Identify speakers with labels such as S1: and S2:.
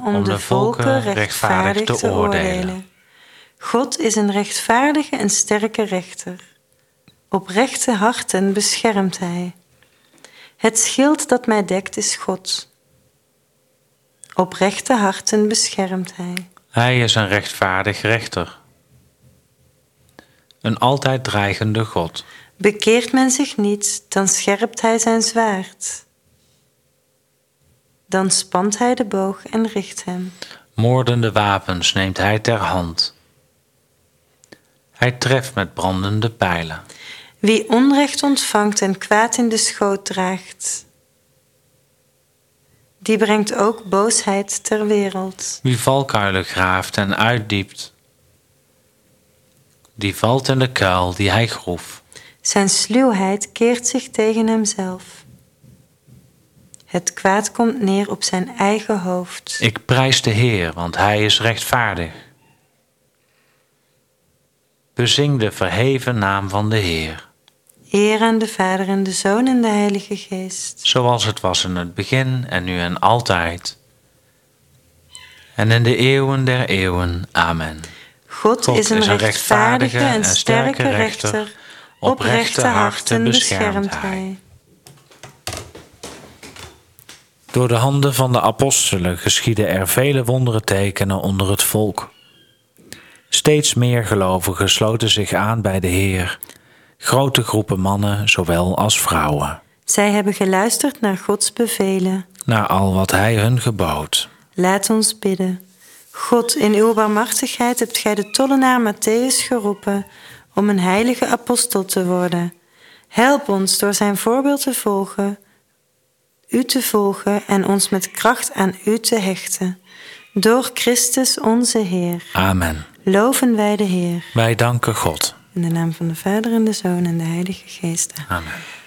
S1: om de volken rechtvaardig te oordelen. God is een rechtvaardige en sterke rechter. Oprechte harten beschermt Hij. Het schild dat mij dekt is God. Oprechte harten beschermt Hij.
S2: Hij is een rechtvaardig rechter. Een altijd dreigende God.
S1: Bekeert men zich niet, dan scherpt Hij zijn zwaard. Dan spant Hij de boog en richt hem.
S2: Moordende wapens neemt Hij ter hand. Hij treft met brandende pijlen.
S1: Wie onrecht ontvangt en kwaad in de schoot draagt, die brengt ook boosheid ter wereld.
S2: Wie valkuilen graaft en uitdiept, die valt in de kuil die hij groef.
S1: Zijn sluwheid keert zich tegen hemzelf. Het kwaad komt neer op zijn eigen hoofd.
S2: Ik prijs de Heer, want Hij is rechtvaardig. Bezing de verheven naam van de Heer.
S1: Eer aan de Vader en de Zoon en de Heilige Geest.
S2: Zoals het was in het begin en nu en altijd. En in de eeuwen der eeuwen. Amen.
S1: God is een rechtvaardige en sterke rechter. Oprechte harten beschermt Hij.
S2: Door de handen van de apostelen geschieden er vele wonderentekenen onder het volk. Steeds meer gelovigen sloten zich aan bij de Heer. Grote groepen mannen, zowel als vrouwen.
S1: Zij hebben geluisterd naar Gods bevelen.
S2: Naar al wat Hij hun gebood.
S1: Laat ons bidden. God, in uw barmhartigheid hebt gij de tollenaar Mattheüs geroepen om een heilige apostel te worden. Help ons door zijn voorbeeld te volgen, u te volgen en ons met kracht aan u te hechten. Door Christus onze Heer.
S2: Amen.
S1: Loven wij de Heer.
S2: Wij danken God.
S1: In de naam van de Vader en de Zoon en de Heilige Geest.
S2: Amen.